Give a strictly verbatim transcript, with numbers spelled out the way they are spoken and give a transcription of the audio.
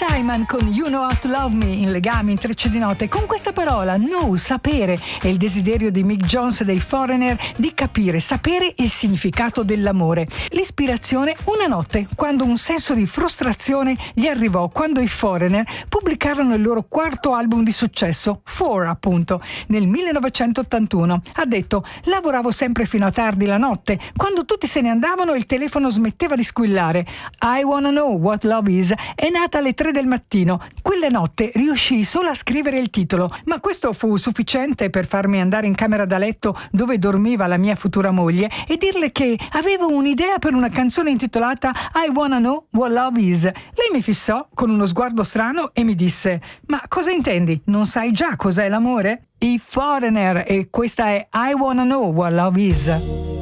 Simon con You Know How to Love Me in Legami, intrecci di note. Con questa parola, know, sapere, è il desiderio di Mick Jones dei Foreigner di capire, sapere il significato dell'amore. L'ispirazione una notte, quando un senso di frustrazione gli arrivò, quando i Foreigner pubblicarono il loro quarto album di successo, Four appunto, nel millenovecentottantuno. Ha detto: lavoravo sempre fino a tardi la notte, quando tutti se ne andavano il telefono smetteva di squillare. I Wanna Know What Love Is è nata alle tre del mattino. Quella notte riuscii solo a scrivere il titolo, ma questo fu sufficiente per farmi andare in camera da letto dove dormiva la mia futura moglie e dirle che avevo un'idea per una canzone intitolata I Wanna Know What Love Is. Lei mi fissò con uno sguardo strano e mi disse: ma cosa intendi? Non sai già cos'è l'amore? I Foreigner, e questa è I Wanna Know What Love Is.